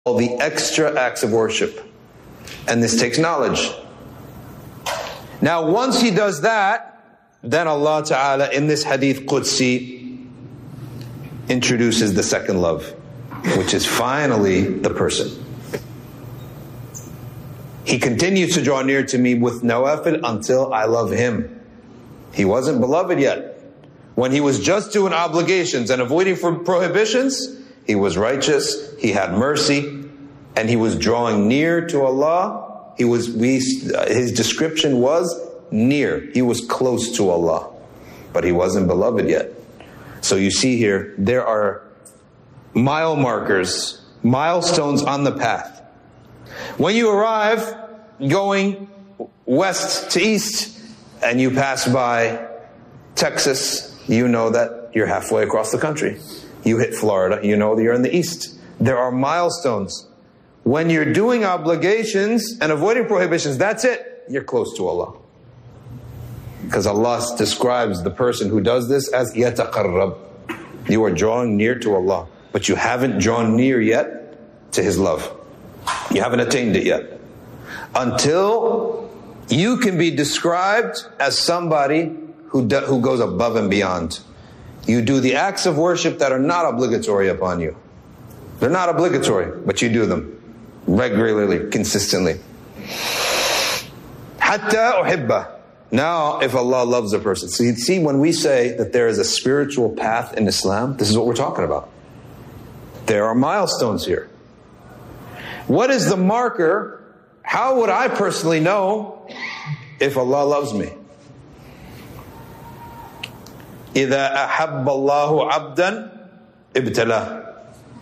all the extra acts of worship. And this takes knowledge. Now, once he does that, then Allah Ta'ala in this hadith Qudsi introduces the second love, which is finally the person. He continues to draw near to me with nawafil until I love him. He wasn't beloved yet. When he was just doing obligations and avoiding from prohibitions, he was righteous, he had mercy, and he was drawing near to Allah. His description was near. He was close to Allah, but he wasn't beloved yet. So you see here, there are mile markers, milestones on the path. When you arrive going west to east and you pass by Texas, you know that you're halfway across the country. You hit Florida, you know that you're in the east. There are milestones. When you're doing obligations and avoiding prohibitions, that's it. You're close to Allah. Because Allah describes the person who does this as yataqarrab. You are drawing near to Allah, but you haven't drawn near yet to His love. You haven't attained it yet. Until you can be described as somebody who goes above and beyond. You do the acts of worship that are not obligatory upon you. They're not obligatory, but you do them regularly, consistently. Hatta uhibba. Now, if Allah loves a person. So you see, when we say that there is a spiritual path in Islam, this is what we're talking about. There are milestones here. What is the marker? How would I personally know if Allah loves me? إِذَا أَحَبَّ اللَّهُ عَبْدًا ابْتَلَاهُ.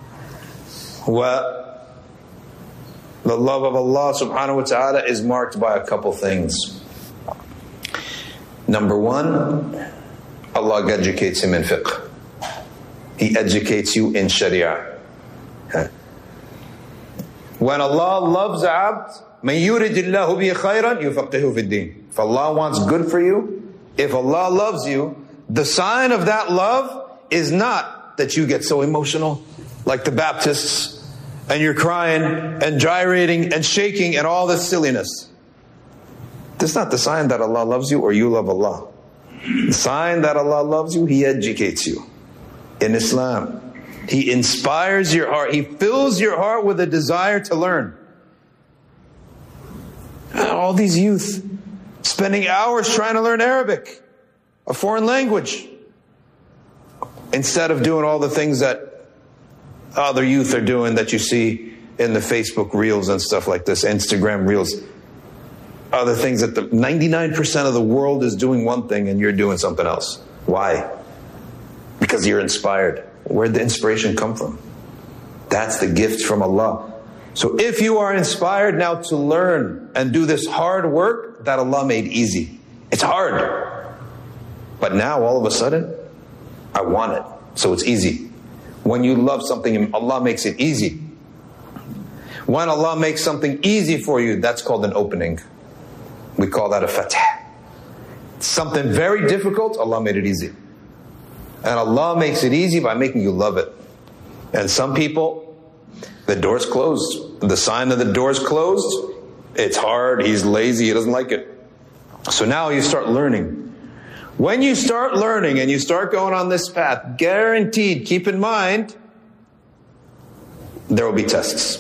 The love of Allah subhanahu wa ta'ala is marked by a couple things. Number one, Allah educates him in fiqh. He educates you in sharia. Okay. When Allah loves a abd, مَنْ يُرِدِ اللَّهُ بِهِ خَيْرًا يُفَقِّهُ فِي الدِّينِ. If Allah wants good for you, if Allah loves you, the sign of that love is not that you get so emotional like the Baptists and you're crying and gyrating and shaking and all this silliness. That's not the sign that Allah loves you or you love Allah. The sign that Allah loves you, He educates you in Islam. He inspires your heart. He fills your heart with a desire to learn. All these youth spending hours trying to learn Arabic, a foreign language, instead of doing all the things that other youth are doing that you see in the Facebook reels and stuff like this, Instagram reels. Other things that the 99% of the world is doing one thing and you're doing something else. Why? Because you're inspired. Where'd the inspiration come from? That's the gift from Allah. So if you are inspired now to learn and do this hard work that Allah made easy. It's hard. But now all of a sudden, I want it. So it's easy. When you love something, Allah makes it easy. When Allah makes something easy for you, that's called an opening. We call that a fatah. Something very difficult, Allah made it easy. And Allah makes it easy by making you love it. And some people, the door's closed. The sign of the door's closed. It's hard, he's lazy, he doesn't like it. So now you start learning. When you start learning and you start going on this path, guaranteed, keep in mind, there will be tests.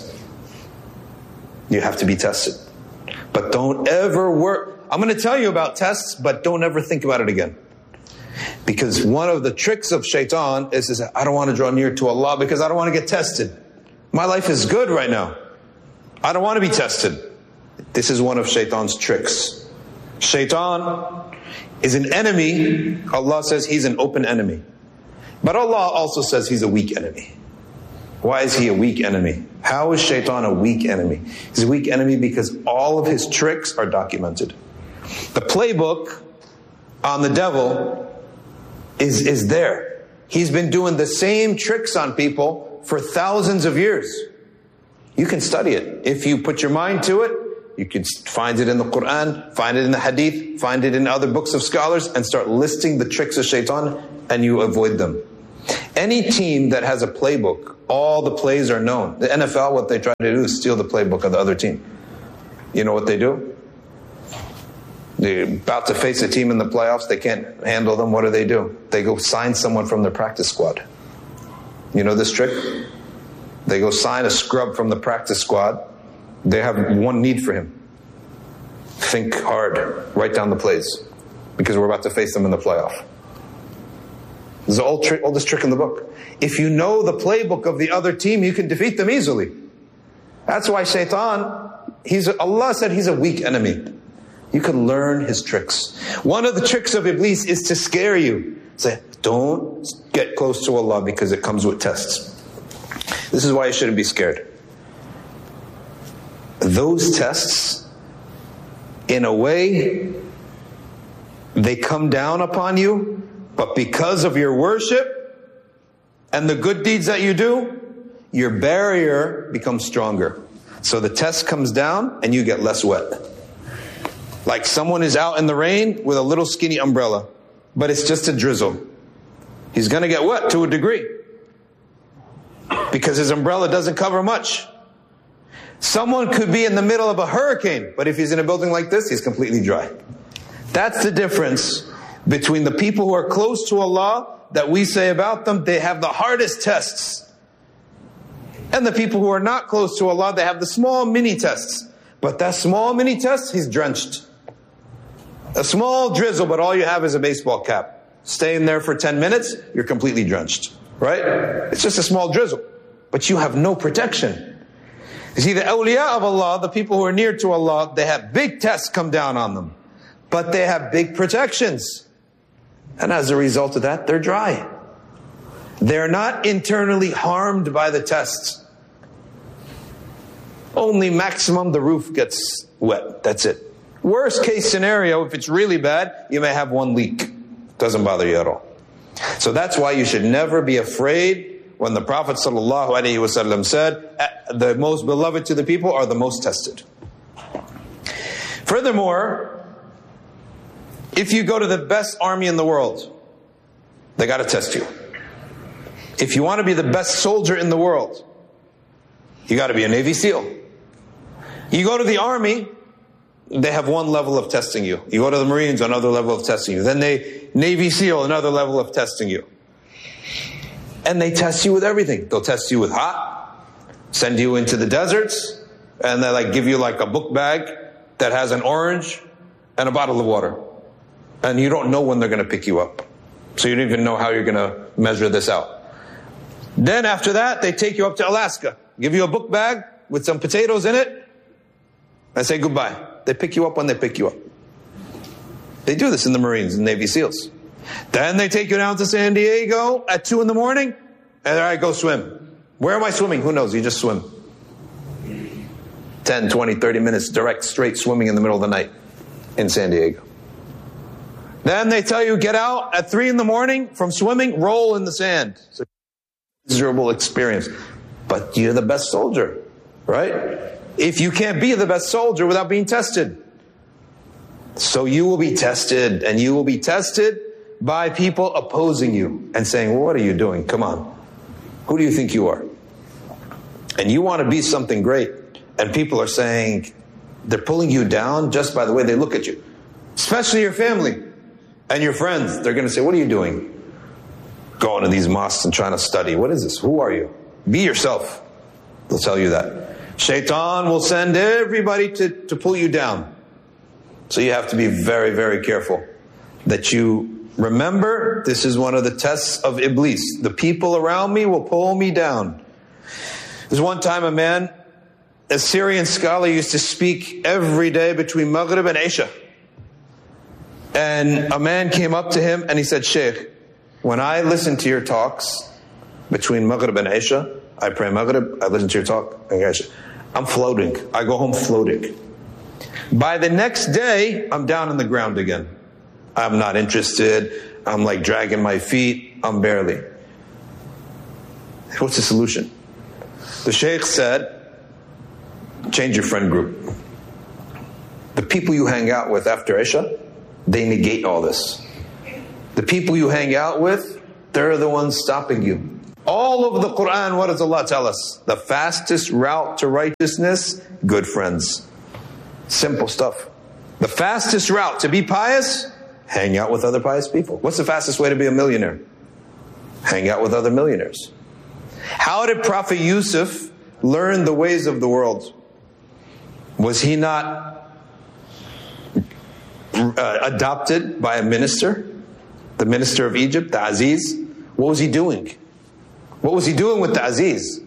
You have to be tested. But don't ever work. I'm going to tell you about tests, but don't ever think about it again. Because one of the tricks of shaitan is I don't want to draw near to Allah because I don't want to get tested. My life is good right now. I don't want to be tested. This is one of shaitan's tricks. Shaitan is an enemy. Allah says he's an open enemy. But Allah also says he's a weak enemy. Why is he a weak enemy? How is shaitan a weak enemy? He's a weak enemy because all of his tricks are documented. The playbook on the devil is there. He's been doing the same tricks on people for thousands of years. You can study it. If you put your mind to it, you can find it in the Quran, find it in the Hadith, find it in other books of scholars, and start listing the tricks of shaitan, and you avoid them. Any team that has a playbook, all the plays are known. The NFL, what they try to do is steal the playbook of the other team. You know what they do? They're about to face a team in the playoffs. They can't handle them. What do? They go sign someone from their practice squad. You know this trick? They go sign a scrub from the practice squad. They have one need for him. Think hard. Write down the plays. Because we're about to face them in the playoff. There's the oldest trick in the book. If you know the playbook of the other team, you can defeat them easily. That's why Shaitan, Allah said he's a weak enemy. You can learn his tricks. One of the tricks of Iblis is to scare you. Say, don't get close to Allah because it comes with tests. This is why you shouldn't be scared. Those tests, in a way, they come down upon you, but because of your worship and the good deeds that you do, your barrier becomes stronger. So the test comes down and you get less wet. Like someone is out in the rain with a little skinny umbrella, but it's just a drizzle. He's going to get wet to a degree because his umbrella doesn't cover much. Someone could be in the middle of a hurricane, but if he's in a building like this, he's completely dry. That's the difference between the people who are close to Allah that we say about them, they have the hardest tests. And the people who are not close to Allah, they have the small mini tests. But that small mini test, he's drenched. A small drizzle, but all you have is a baseball cap. Stay in there for 10 minutes, you're completely drenched. Right? It's just a small drizzle. But you have no protection. You see, the awliya of Allah, the people who are near to Allah, they have big tests come down on them. But they have big protections. And as a result of that, they're dry. They're not internally harmed by the tests. Only maximum the roof gets wet. That's it. Worst case scenario, if it's really bad, you may have one leak. Doesn't bother you at all. So that's why you should never be afraid when the Prophet ﷺ said, the most beloved to the people are the most tested. Furthermore, if you go to the best army in the world, they got to test you. If you want to be the best soldier in the world, you got to be a Navy SEAL. You go to the army, they have one level of testing you. You go to the Marines, another level of testing you. Then they Navy SEAL, another level of testing you. And they test you with everything. They'll test you with hot, send you into the deserts, and they give you a book bag that has an orange and a bottle of water. And you don't know when they're going to pick you up. So you don't even know how you're going to measure this out. Then after that, they take you up to Alaska, give you a book bag with some potatoes in it, and say goodbye. They pick you up when they pick you up. They do this in the Marines and Navy SEALs. Then they take you down to San Diego at 2 in the morning, and all right, go swim. Where am I swimming? Who knows? You just swim. 10, 20, 30 minutes direct, straight swimming in the middle of the night in San Diego. Then they tell you, get out at 3 in the morning from swimming, roll in the sand. It's a miserable experience. But you're the best soldier, right? If you can't be the best soldier without being tested. So you will be tested, and you will be tested by people opposing you and saying, well, what are you doing? Come on. Who do you think you are? And you want to be something great. And people are saying, they're pulling you down just by the way they look at you. Especially your family and your friends. They're going to say, what are you doing? Going to these mosques and trying to study. What is this? Who are you? Be yourself. They'll tell you that. Shaitan will send everybody to pull you down. So you have to be very, very careful that you remember this is one of the tests of Iblis. The people around me will pull me down. There's one time a Syrian scholar used to speak every day between Maghrib and Isha. And a man came up to him and he said, Sheikh, when I listen to your talks between Maghrib and Isha, I pray Maghrib, I listen to your talk, and Isha, I'm floating. I go home floating. By the next day, I'm down on the ground again. I'm not interested. I'm dragging my feet. I'm barely. What's the solution? The Sheikh said, change your friend group. The people you hang out with after Isha, they negate all this. The people you hang out with they're the ones stopping you. All of the Quran, what does Allah tell us? The fastest route to righteousness, good friends. Simple stuff. The fastest route to be pious, hang out with other pious people. What's the fastest way to be a millionaire? Hang out with other millionaires. How did Prophet Yusuf learn the ways of the world? Was he not adopted by a minister? The minister of Egypt, the Aziz? What was he doing? What was he doing with the Aziz?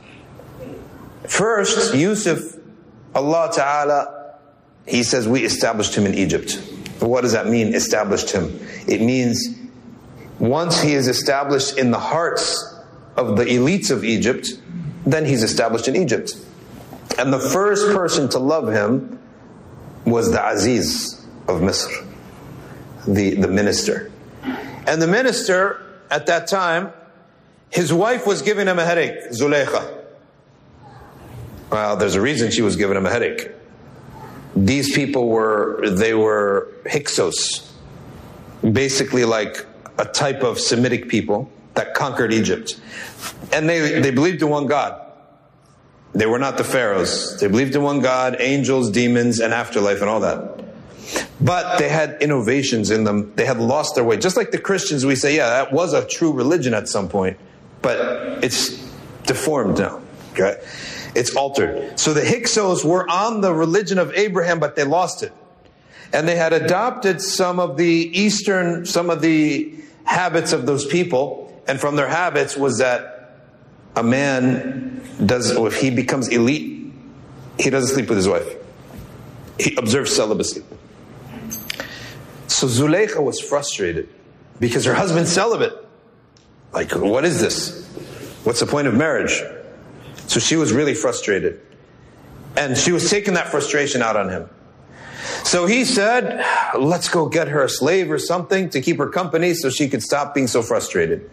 First, Yusuf, Allah Ta'ala, He says we established him in Egypt. What does that mean, established him? It means once he is established in the hearts of the elites of Egypt, then he's established in Egypt. And the first person to love him was the Aziz of Misr, the minister. And the minister, at that time, his wife was giving him a headache, Zulaykha. Well, there's a reason she was giving him a headache. These people were Hyksos, basically like a type of Semitic people that conquered Egypt. And they believed in one God. They were not the pharaohs. They believed in one God, angels, demons, and afterlife and all that. But they had innovations in them. They had lost their way. Just like the Christians, we say, yeah, that was a true religion at some point, but it's deformed now. Okay? It's altered. So the Hyksos were on the religion of Abraham, but they lost it. And they had adopted some of the habits of those people. And from their habits was that a man if he becomes elite, he doesn't sleep with his wife. He observes celibacy. So Zulaykha was frustrated because her husband's celibate. Like, what is this? What's the point of marriage? So she was really frustrated. And she was taking that frustration out on him. So he said, let's go get her a slave or something to keep her company so she could stop being so frustrated.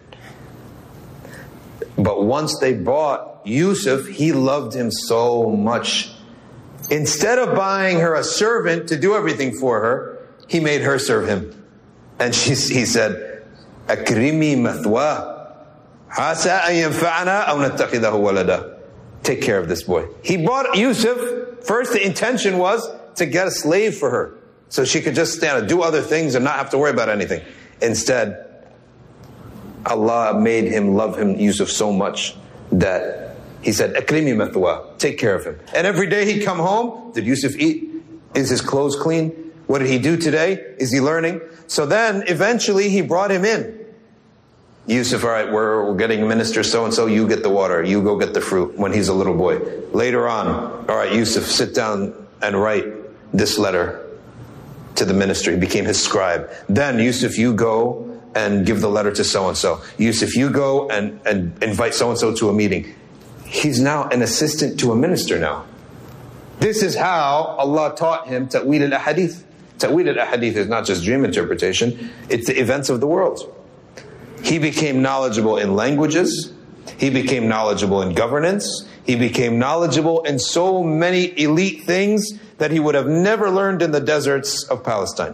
But once they bought Yusuf, he loved him so much. Instead of buying her a servant to do everything for her, he made her serve him. And he said, Akrimi mathwa, asa an yanfa'ana aw nattakhidahu walada. Take care of this boy. He bought Yusuf. First, the intention was to get a slave for her, so she could just stand and do other things and not have to worry about anything. Instead, Allah made him love Yusuf so much that he said, Akrimi mathwa, take care of him. And every day he'd come home. Did Yusuf eat? Is his clothes clean? What did he do today? Is he learning? So then eventually he brought him in. Yusuf, all right, we're getting a minister so-and-so, you get the water, you go get the fruit when he's a little boy. Later on, all right, Yusuf, sit down and write this letter to the minister. He became his scribe. Then Yusuf, you go and give the letter to so-and-so. Yusuf, you go and invite so-and-so to a meeting. He's now an assistant to a minister now. This is how Allah taught him Ta'wil al-Ahadith. Ta'wil al-Ahadith is not just dream interpretation, it's the events of the world. He became knowledgeable in languages. He became knowledgeable in governance. He became knowledgeable in so many elite things that he would have never learned in the deserts of Palestine.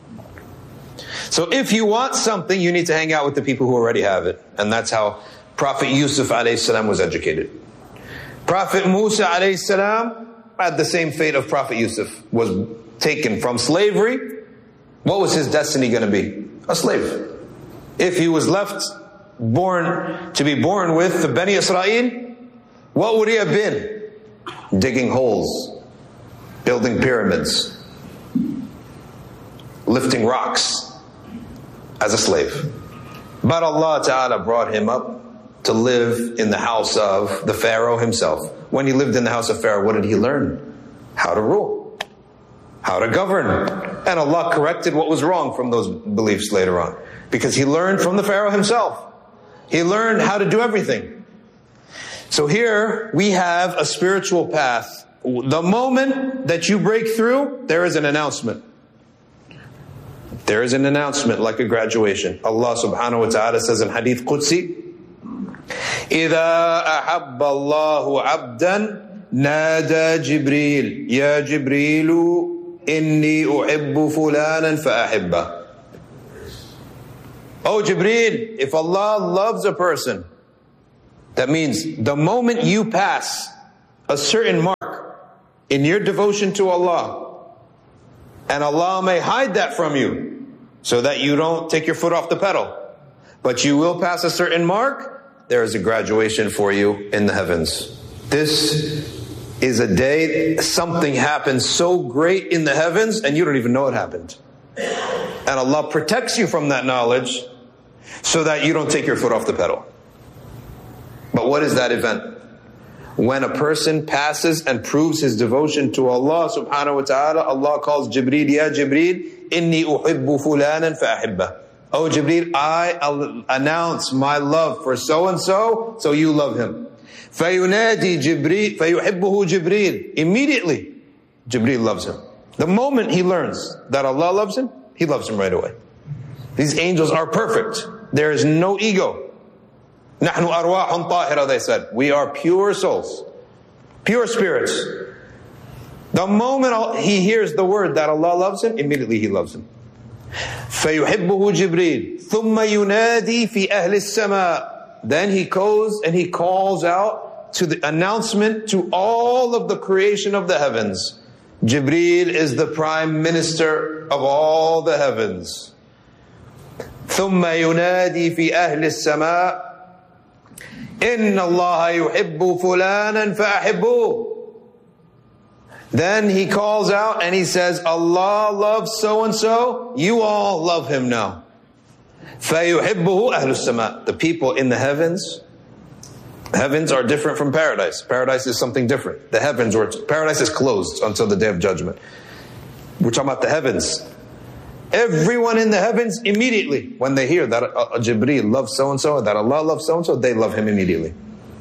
So if you want something, you need to hang out with the people who already have it. And that's how Prophet Yusuf alayhi salam was educated. Prophet Musa alayhi salam had the same fate of Prophet Yusuf, was taken from slavery. What was his destiny going to be? A slave. If he was left to be born with the Bani Israel, what would he have been? Digging holes, building pyramids, lifting rocks as a slave. But Allah Ta'ala brought him up to live in the house of the Pharaoh himself. When he lived in the house of Pharaoh, what did he learn? How to rule, how to govern. And Allah corrected what was wrong from those beliefs later on. Because he learned from the Pharaoh himself. He learned how to do everything. So here we have a spiritual path. The moment that you break through, there is an announcement. There is an announcement like a graduation. Allah subhanahu wa ta'ala says in Hadith Qudsi, إِذَا أَحَبَّ اللَّهُ عَبْدًا نَادَى جِبْرِيلٌ يَا جِبْرِيلُ إِنِّي أُحِبُّ فُلَانًا فَأَحِبَّهُ. Oh Jibreel, if Allah loves a person, that means the moment you pass a certain mark in your devotion to Allah, and Allah may hide that from you so that you don't take your foot off the pedal, but you will pass a certain mark, there is a graduation for you in the heavens. This is a day something happens so great in the heavens and you don't even know it happened. And Allah protects you from that knowledge so that you don't take your foot off the pedal. But what is that event? When a person passes and proves his devotion to Allah subhanahu wa ta'ala, Allah calls Jibreel, Ya Jibreel, inni uhibbu fulanan fa-ahibbah. Oh Jibreel, I announce my love for so-and-so, so you love him. فَيُنَادِي جِبْرِيلُ فَيُحِبُّهُ جِبْرِيلُ. Immediately, Jibreel loves him. The moment he learns that Allah loves him, he loves him right away. These angels are perfect. There is no ego. نَحْنُ أَرْوَاحٌ طَاهِرَةٌ, they said. We are pure souls, pure spirits. The moment he hears the word that Allah loves him, immediately he loves him. فَيُحِبُّهُ جِبْرِيلُ ثُمَّ يُنَادِي فِي أَهْلِ السَّمَاءِ. Then he goes and he calls out to the announcement to all of the creation of the heavens. Jibreel is the prime minister of all the heavens. ثُمَّ يُنَادِي فِي أَهْلِ السَّمَاءِ إِنَّ اللَّهَ يُحِبُّ فُلَانًا فَأَحِبُّهُ. Then he calls out and he says, Allah loves so-and-so, you all love him now. فَيُحِبُّهُ أَهْلُ السَّمَاءِ. The people in the heavens are different from paradise. Paradise is something different. The heavens, paradise is closed until the day of judgment. We're talking about the heavens. Everyone in the heavens immediately, when they hear that Jibreel loves so-and-so, that Allah loves so-and-so, they love him immediately.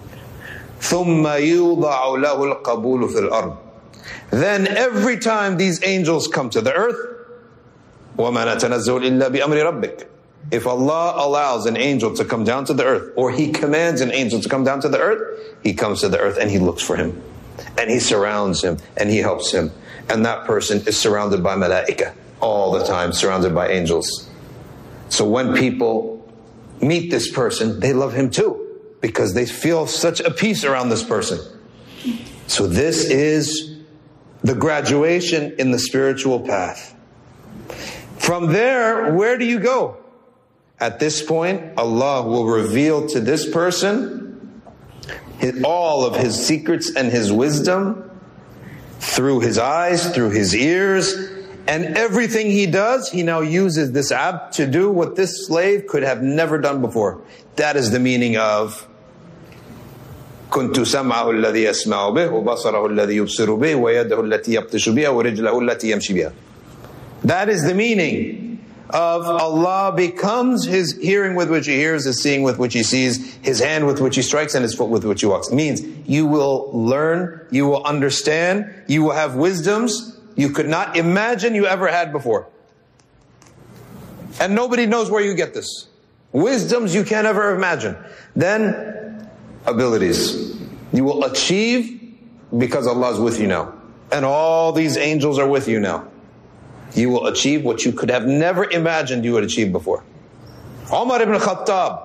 ثُمَّ يُوضَعُ لَهُ الْقَبُولُ فِي الْأَرْضِ. Then every time these angels come to the earth, وَمَا نَتَنَزَّلُ إِلَّا بِأَمْرِ رَبِّكَ. If Allah allows an angel to come down to the earth, or He commands an angel to come down to the earth, he comes to the earth and he looks for him. And he surrounds him and he helps him. And that person is surrounded by malaika all the time, surrounded by angels. So when people meet this person, they love him too, because they feel such a peace around this person. So this is the graduation in the spiritual path. From there, where do you go? At this point, Allah will reveal to this person all of His secrets and His wisdom through His eyes, through His ears, and everything He does, He now uses this abd to do what this slave could have never done before. That is the meaning of كنت سمعه الذي يسمع به وبصره الذي يبصر به ويده التي يبطش بها ورجله التي يمشي بها. That is the meaning of Allah becomes His hearing with which He hears, His seeing with which He sees, His hand with which He strikes, and His foot with which He walks. It means you will learn, you will understand, you will have wisdoms you could not imagine you ever had before. And nobody knows where you get this. Wisdoms you can't ever imagine. Then, abilities. You will achieve because Allah is with you now. And all these angels are with you now. You will achieve what you could have never imagined you would achieve before. Umar ibn Khattab,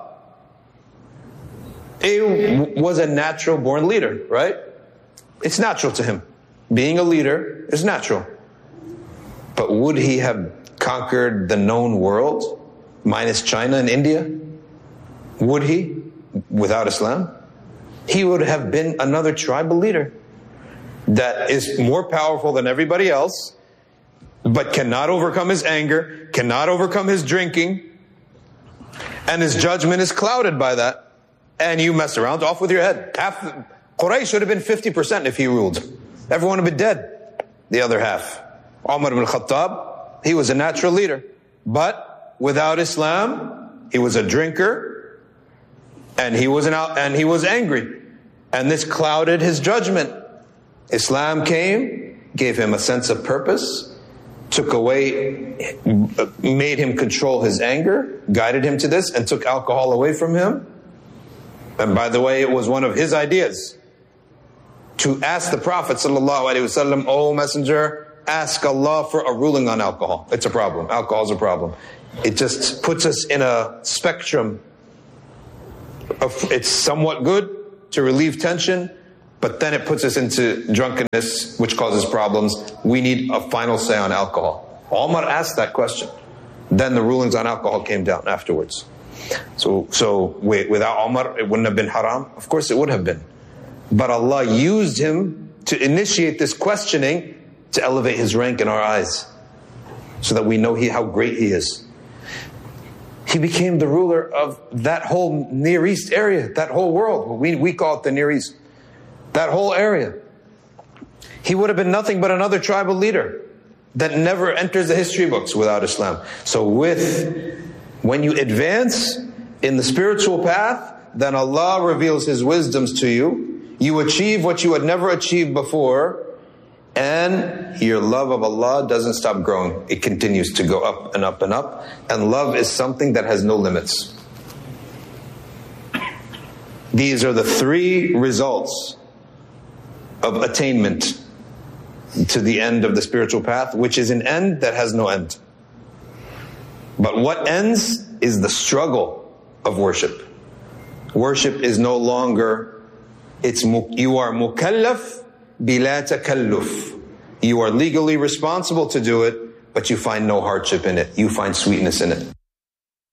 he was a natural born leader, right? It's natural to him. Being a leader is natural. But would he have conquered the known world minus China and India? Would he without Islam? He would have been another tribal leader that is more powerful than everybody else, but cannot overcome his anger, cannot overcome his drinking, and his judgment is clouded by that. And you mess around, off with your head. Quraysh should have been 50% if he ruled. Everyone would have been dead. The other half. Umar ibn Khattab, he was a natural leader. But without Islam, he was a drinker, and he was angry. And this clouded his judgment. Islam came, gave him a sense of purpose, took away, made him control his anger, guided him to this, and took alcohol away from him. And by the way, it was one of his ideas to ask the Prophet ﷺ, "O Messenger, ask Allah for a ruling on alcohol. It's a problem. Alcohol is a problem." It just puts us in a spectrum of, it's somewhat good to relieve tension, but then it puts us into drunkenness, which causes problems. We need a final say on alcohol. Omar asked that question. Then the rulings on alcohol came down afterwards. So without Omar, it wouldn't have been haram? Of course it would have been. But Allah used him to initiate this questioning to elevate his rank in our eyes, so that we know how great he is. He became the ruler of that whole Near East area, that whole world. We call it the Near East. That whole area. He would have been nothing but another tribal leader that never enters the history books without Islam. So when you advance in the spiritual path, then Allah reveals His wisdoms to you. You achieve what you had never achieved before, and your love of Allah doesn't stop growing. It continues to go up and up and up. And love is something that has no limits. These are the three results of attainment to the end of the spiritual path, which is an end that has no end. But what ends is the struggle of worship. Worship is no longer, you are mukallaf bila takalluf. You are legally responsible to do it, but you find no hardship in it. You find sweetness in it.